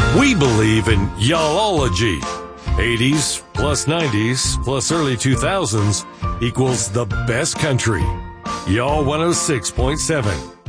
We believe in y'allology. 80s plus 90s plus early 2000s equals the best country. Y'all 106.7.